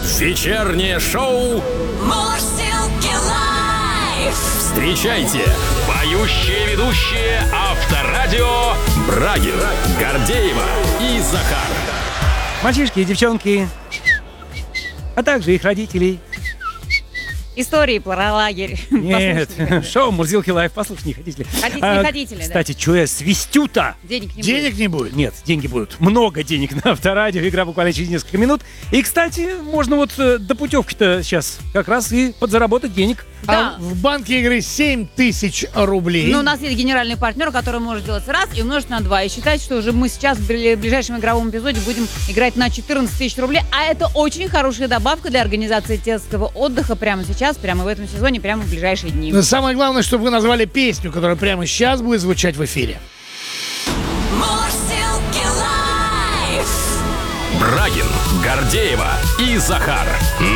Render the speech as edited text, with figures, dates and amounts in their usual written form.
Вечернее шоу. Мурзилки лайф. Встречайте, поющие ведущие Авторадио Брагин, Гордеева и Захар. Мальчишки и девчонки, а также их родителей. Истории про лагерь. Нет, Послушайте, шоу «Мурзилки лайф». Послушать не хотите ли? Хотите, не хотите ли, да? Кстати, что я свистю-то? Денег не Денег будет. не будет. Нет, деньги будут. Много денег на Авторадио. Игра буквально через несколько минут. И, кстати, можно вот до путевки-то сейчас как раз и подзаработать денег. Да. А в банке игры 7000 рублей. Но у нас есть генеральный партнер, который может делать раз и умножить на 2. И считать, что уже мы сейчас в ближайшем игровом эпизоде будем играть на 14 тысяч рублей. А это очень хорошая добавка для организации детского отдыха прямо сейчас, прямо в этом сезоне, прямо в ближайшие дни. Но самое главное, чтобы вы назвали песню, которая прямо сейчас будет звучать в эфире. Мурзилки лайф. Брагин, Гордеева и Захар